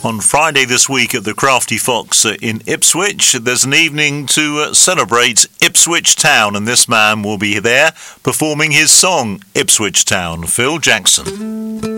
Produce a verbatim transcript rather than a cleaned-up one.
On Friday this week at the Crafty Fox in Ipswich, there's an evening to celebrate Ipswich Town, and this man will be there performing his song, Ipswich Town, Phil Jackson.